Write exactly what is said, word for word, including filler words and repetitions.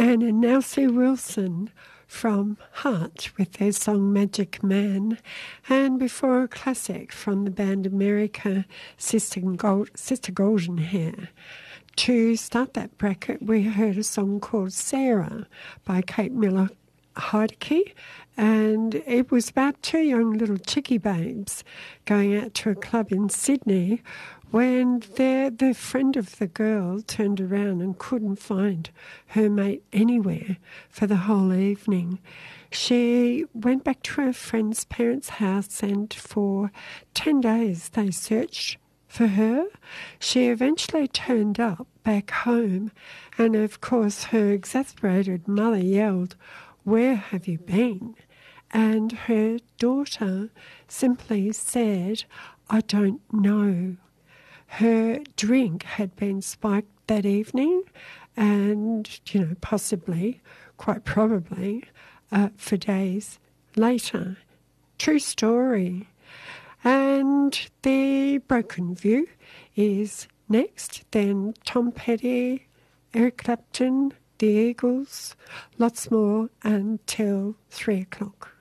Anne and Nelsie Wilson from Heart with their song Magic Man, and before a classic from the band America, Sister, Gold, Sister Golden Hair. To start that bracket, we heard a song called Sarah by Kate Miller Heidke, and it was about two young little chickie babes going out to a club in Sydney when the, the friend of the girl turned around and couldn't find her mate anywhere for the whole evening. She went back to her friend's parents' house, and for ten days they searched for her. She eventually turned up back home, and of course her exasperated mother yelled, "Where have you been?" And her daughter simply said, "I don't know." Her drink had been spiked that evening, and, you know, possibly, quite probably, uh, for days later. True story. And the Broken View is next, then Tom Petty, Eric Clapton, the Eagles, lots more until three o'clock.